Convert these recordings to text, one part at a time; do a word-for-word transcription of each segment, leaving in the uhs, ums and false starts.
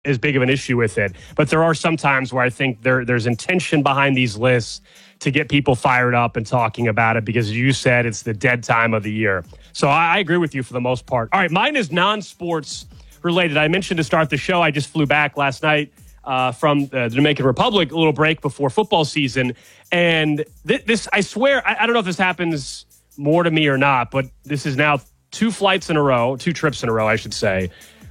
as big of an issue with it. But there are some times where I think there there's intention behind these lists to get people fired up and talking about it because, as you said, it's the dead time of the year. So I, I agree with you for the most part. All right, mine is non-sports related. I mentioned to start the show, I just flew back last night uh, from the Dominican Republic, a little break before football season. And th- this, I swear, I, I don't know if this happens more to me or not, but this is now two flights in a row, two trips in a row, I should say.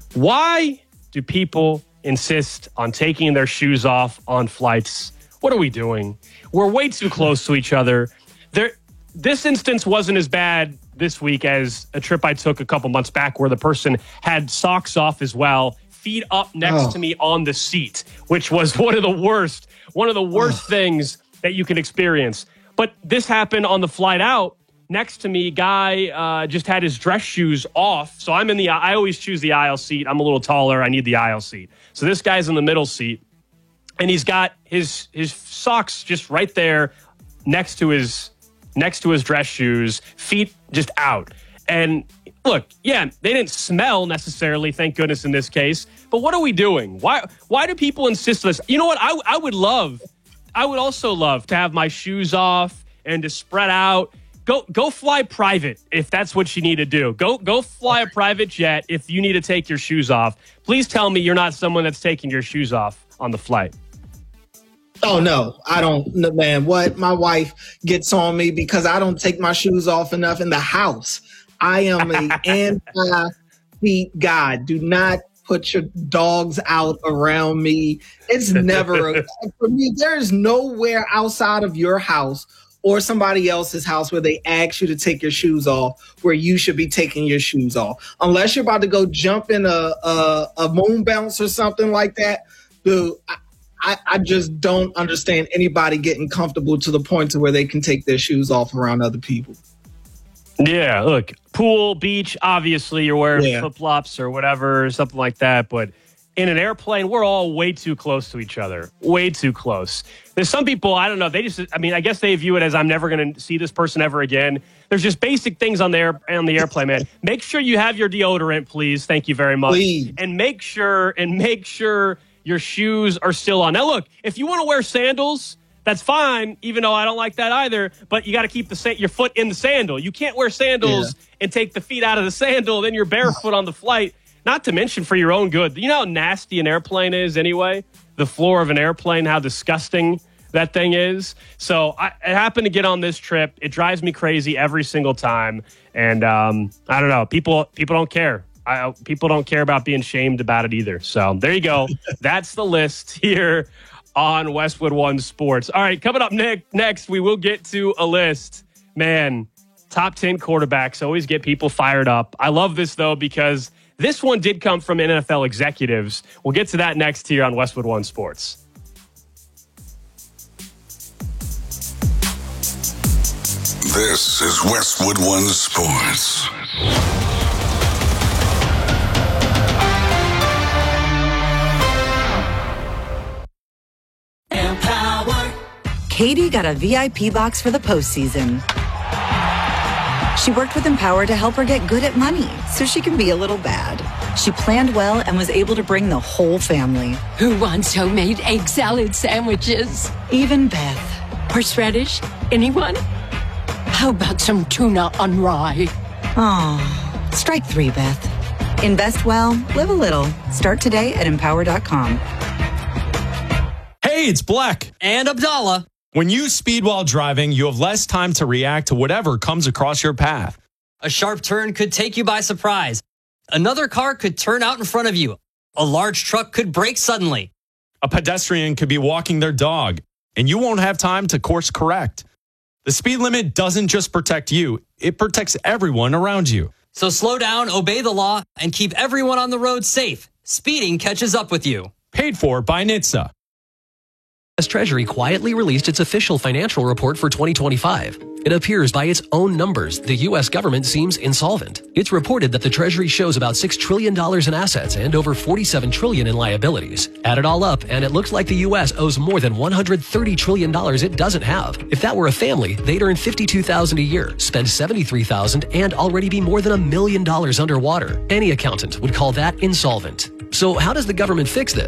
Why do people insist on taking their shoes off on flights? What are we doing? We're way too close to each other. There, this instance wasn't as bad this week as a trip I took a couple months back where the person had socks off as well, feet up next oh. to me on the seat, which was one of the worst, one of the worst oh. things that you can experience. But this happened on the flight out. Next to me, guy uh, just had his dress shoes off. So I'm in the, I always choose the aisle seat. I'm a little taller. I need the aisle seat. So this guy's in the middle seat. And he's got his his socks just right there next to his next to his dress shoes, feet just out. And look, yeah, they didn't smell necessarily, thank goodness in this case. But what are we doing? Why why do people insist on this? You know what? I I would love, I would also love to have my shoes off and to spread out. Go go fly private if that's what you need to do. Go go fly a private jet if you need to take your shoes off. Please tell me you're not someone that's taking your shoes off on the flight. Oh, no, I don't, man. What? My wife gets on me because I don't take my shoes off enough in the house. I am an anti-feet guy. Do not put your dogs out around me. It's never, a, for me, there's nowhere outside of your house or somebody else's house where they ask you to take your shoes off, where you should be taking your shoes off. Unless you're about to go jump in a, a, a moon bounce or something like that, dude, I, I, I just don't understand anybody getting comfortable to the point to where they can take their shoes off around other people. Yeah, look, pool, beach, obviously you're wearing yeah. flip-flops or whatever, something like that. But in an airplane, we're all way too close to each other. Way too close. There's some people, I don't know, they just, I mean, I guess they view it as I'm never going to see this person ever again. There's just basic things on the, air, on the airplane, man. Make sure you have your deodorant, please. Thank you very much. Please. And make sure, and make sure your shoes are still on. Now, look, if you want to wear sandals, that's fine, even though I don't like that either. But you got to keep the sa- your foot in the sandal. You can't wear sandals yeah. and take the feet out of the sandal. Then you're barefoot on the flight. Not to mention for your own good. You know how nasty an airplane is anyway? The floor of an airplane, how disgusting that thing is. So I, it happened to get on this trip. It drives me crazy every single time. And um, I don't know. People people don't care. I, people don't care about being shamed about it either. So there you go. That's the list here on Westwood One Sports. All right, coming up ne- next, we will get to a list. Man, top ten quarterbacks always get people fired up. I love this, though, because this one did come from N F L executives. We'll get to that next here on Westwood One Sports. This is Westwood One Sports. Katie got a V I P box for the postseason. She worked with Empower to help her get good at money so she can be a little bad. She planned well and was able to bring the whole family. Who wants homemade egg salad sandwiches? Even Beth. Horseradish? Anyone? How about some tuna on rye? Oh, strike three, Beth. Invest well, live a little. Start today at empower dot com. Hey, it's Black. And Abdallah. When you speed while driving, you have less time to react to whatever comes across your path. A sharp turn could take you by surprise. Another car could turn out in front of you. A large truck could brake suddenly. A pedestrian could be walking their dog, and you won't have time to course correct. The speed limit doesn't just protect you, it protects everyone around you. So slow down, obey the law, and keep everyone on the road safe. Speeding catches up with you. Paid for by N H T S A. U S Treasury quietly released its official financial report for twenty twenty-five. It appears by its own numbers, the U S government seems insolvent. It's reported that the Treasury shows about six trillion dollars in assets and over forty-seven trillion dollars in liabilities. Add it all up, and it looks like the U S owes more than one hundred thirty trillion dollars it doesn't have. If that were a family, they'd earn fifty-two thousand dollars a year, spend seventy-three thousand dollars, and already be more than a million dollars underwater. Any accountant would call that insolvent. So how does the government fix this?